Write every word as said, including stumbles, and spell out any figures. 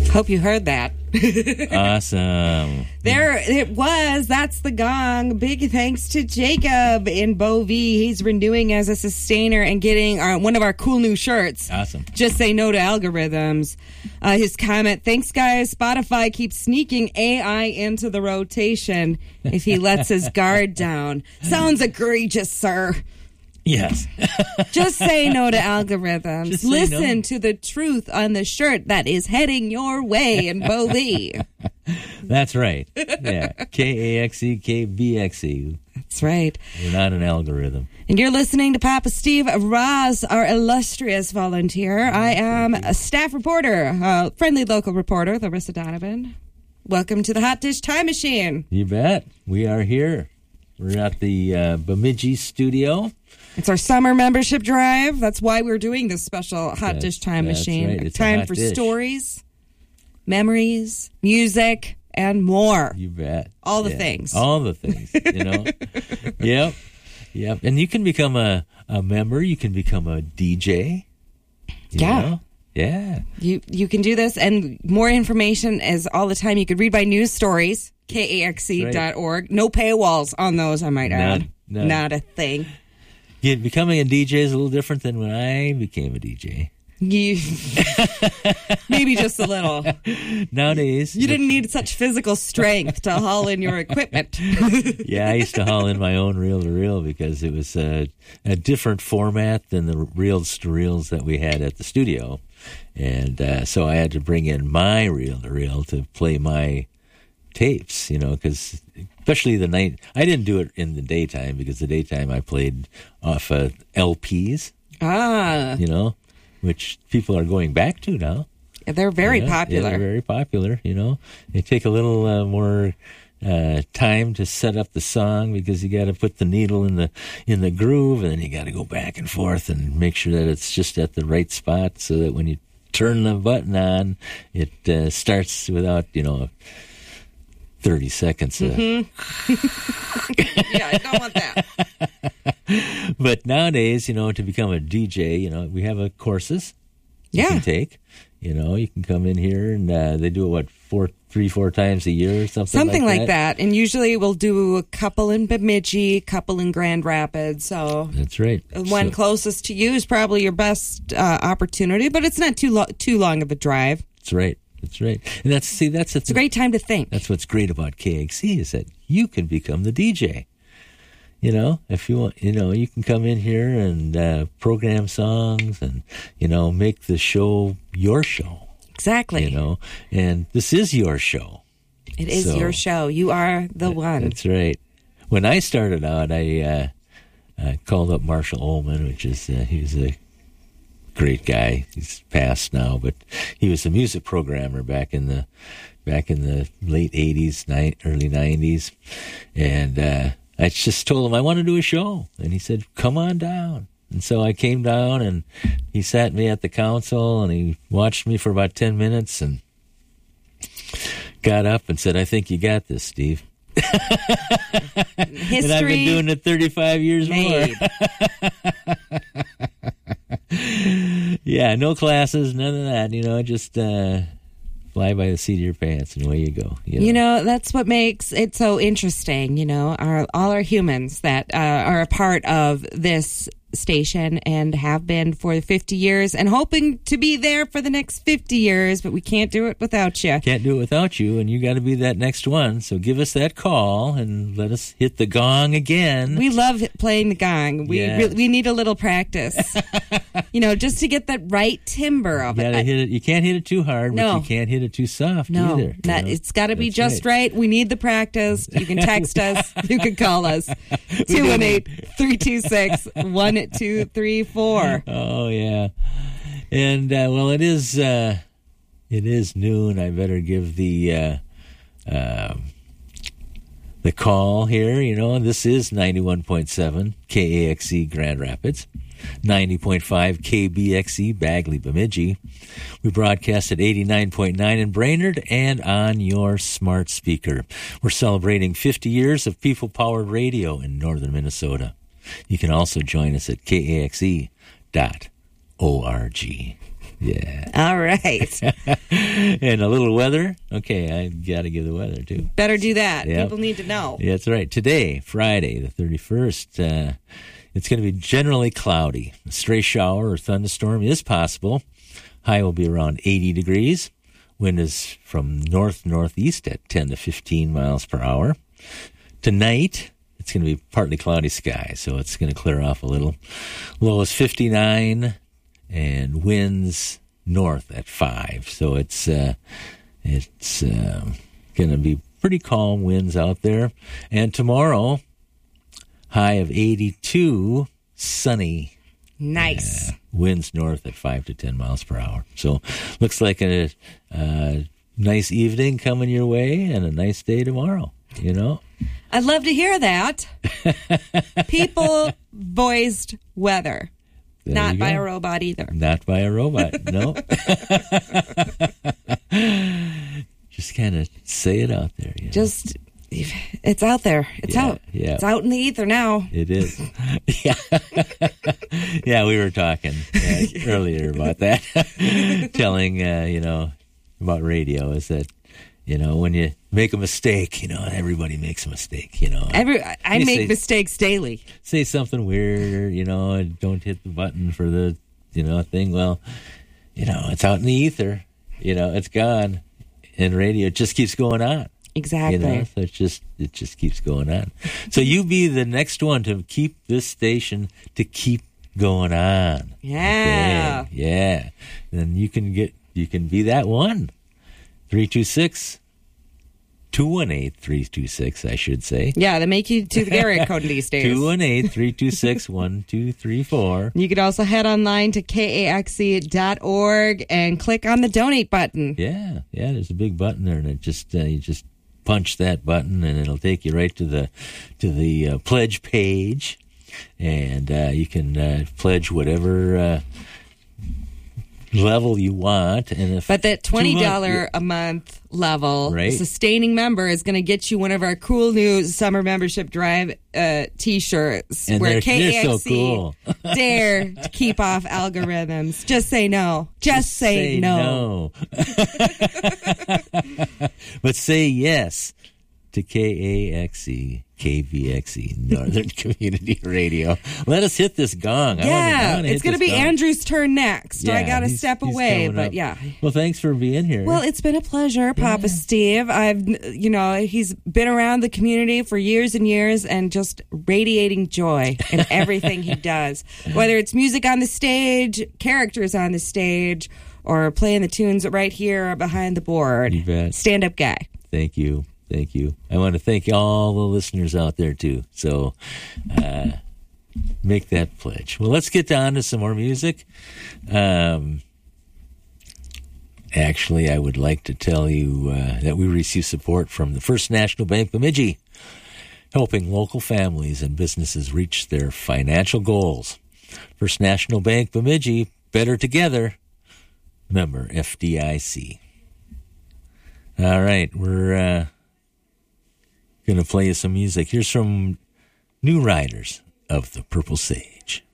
Hope you heard that. Awesome. There it was. That's the gong. Big thanks to Jacob in Bovee. He's renewing as a sustainer and getting our, one of our cool new shirts. Awesome. Just say no to algorithms. Uh, his comment, thanks, guys. Spotify keeps sneaking A I into the rotation if he lets his guard down. Sounds egregious, sir. Yes. Just say no to algorithms. Listen no. to the truth on the shirt that is heading your way in Bovee. That's right. Yeah. K A X E, K B X E. That's right. We're not an algorithm. And you're listening to Papa Steve Ross, our illustrious volunteer. I am a staff reporter, a friendly local reporter, Larissa Donovan. Welcome to the Hot Dish Time Machine. You bet. We are here. We're at the uh, Bemidji studio. It's our summer membership drive. That's why we're doing this special Hot That's, Dish Time that's Machine. Right. It's Time a hot for dish. Stories, memories, music, and more. You bet. All the yeah. things. All the things, you know. Yep. Yep. And you can become a, a member. You can become a D J. You Yeah. know? Yeah. You you can do this, and more information is all the time. You could read my news stories, K A X E dot org. Right. No paywalls on those, I might add. None, none. Not a thing. Yeah, becoming a D J is a little different than when I became a D J. You, maybe just a little. Nowadays. You didn't need such physical strength to haul in your equipment. Yeah, I used to haul in my own reel-to-reel because it was a, a different format than the reels-to-reels that we had at the studio. And uh, so I had to bring in my reel-to-reel to play my tapes, you know, because especially the night. I didn't do it in the daytime because the daytime I played off of L Ps. Ah. You know, which people are going back to now. They're very yeah, popular. Yeah, they're very popular, you know. They take a little uh, more uh, time to set up the song because you got to put the needle in the in the groove, and then you got to go back and forth and make sure that it's just at the right spot so that when you turn the button on, it uh, starts without, you know, thirty seconds. Uh, mm-hmm. Yeah, I don't want that. But nowadays, you know, to become a D J, you know, we have a courses you yeah. can take. You know, you can come in here and uh, they do it, what, four, three, four times a year or something, something like, like that. that. And usually we'll do a couple in Bemidji, couple in Grand Rapids. So that's right. The one so, closest to you is probably your best uh, opportunity, but it's not too lo- too long of a drive. That's right. That's right. And that's see, that's it's a great time to think. That's what's great about K X E is that you can become the D J. You know, if you want, you know, you can come in here and uh, program songs and, you know, make the show your show. Exactly. You know, and this is your show. It is so, your show. You are the one. That's right. When I started out, I uh, uh, called up Marshall Ullman, which is, uh, he was a great guy. He's passed now, but he was a music programmer back in the, back in the late eighties, ni- early nineties. And, uh, I just told him I want to do a show, and he said, come on down. And so I came down, and he sat me at the console, and he watched me for about ten minutes and got up and said, I think you got this, Steve. History and I've been doing it thirty-five years made. more. Yeah, no classes, none of that, you know, just... Uh, fly by the seat of your pants and away you go. You know, you know that's what makes it so interesting. You know, our, all our humans that uh, are a part of this station and have been for fifty years and hoping to be there for the next fifty years, but we can't do it without you. Can't do it without you, and you got to be that next one. So give us that call and let us hit the gong again. We love playing the gong. We yeah. really, we need a little practice, you know, just to get that right timbre of you gotta it. Hit it. You can't hit it too hard, no. but you can't hit it too soft no, either. Not, know? It's got to be That's just right. right. We need the practice. You can text us. You can call us. two one eight, three two six, one two three four. Oh, yeah. And, uh, well, it is uh, it is noon. I better give the uh, uh, the call here. You know, this is ninety-one point seven K A X E Grand Rapids, ninety point five K B X E Bagley Bemidji. We broadcast at eighty-nine point nine in Brainerd and on your smart speaker. We're celebrating fifty years of people-powered radio in northern Minnesota. You can also join us at K A X E dot org. Yeah. All right. And a little weather. Okay, I got to give the weather, too. Better do that. Yep. People need to know. Yeah, that's right. Today, Friday, the thirty-first, uh, it's going to be generally cloudy. A stray shower or thunderstorm is possible. High will be around eighty degrees. Wind is from north-northeast at ten to fifteen miles per hour. Tonight, it's going to be partly cloudy sky, so it's going to clear off a little. Low is fifty-nine, and winds north at five. So it's uh, it's uh, going to be pretty calm winds out there. And tomorrow, high of eighty-two, sunny. Nice. Uh, winds north at five to ten miles per hour. So looks like a, a nice evening coming your way and a nice day tomorrow, you know? I'd love to hear that. People voiced weather. There Not you by go. a robot either. Not by a robot, no. Just kind of say it out there. You know? Just, it's out there. It's Yeah, out. yeah. It's out in the ether now. It is. Yeah. Yeah, we were talking uh, earlier about that. Telling, uh, you know, about radio is that, you know, when you make a mistake, you know, everybody makes a mistake, you know. Every I You make say- mistakes daily. Say something weird, or, you know, and don't hit the button for the, you know, thing. Well, you know, it's out in the ether. You know, it's gone. And radio, it just keeps going on. Exactly. You know, so it just it just keeps going on. So you be the next one to keep this station to keep going on. Yeah. Okay, yeah. Then you can get you can be that one. Three two six two one eight three two six, I should say. Yeah, they make you to the area code these days. Two one eight three two six one two three four. You could also head online to K A X E dot org and click on the donate button. Yeah, yeah. There's a big button there, and it just uh, you just punch that button, and it'll take you right to the to the uh, pledge page, and uh, you can uh, pledge whatever uh, level you want. And if But that twenty dollars two hundred a month level, Right. sustaining member is going to get you one of our cool new summer membership drive uh, T-shirts. And where they're- K A X E they're so cool. dare to keep off algorithms. Just say no. Just, say, no. no. But say yes to K A X E, K V X E, Northern Community Radio. Let us hit this gong. I wanna- I Yeah, wanna it's hit going to this be gong. Andrew's turn next. So I Yeah, got to he's- step he's away, coming but up. yeah. Well, thanks for being here. Well, it's been a pleasure, Papa Steve. I've, you know, he's been around the community for years and years and just radiating joy in everything he does. Whether it's music on the stage, characters on the stage, or playing the tunes right here behind the board. You bet. Stand-up guy. Thank you. Thank you. I want to thank all the listeners out there, too. So uh, make that pledge. Well, let's get down to some more music. Um, actually, I would like to tell you uh, that we receive support from the First National Bank Bemidji, helping local families and businesses reach their financial goals. First National Bank Bemidji, better together. Member F D I C. All right, we're uh, going to play you some music. Here's from New Riders of the Purple Sage.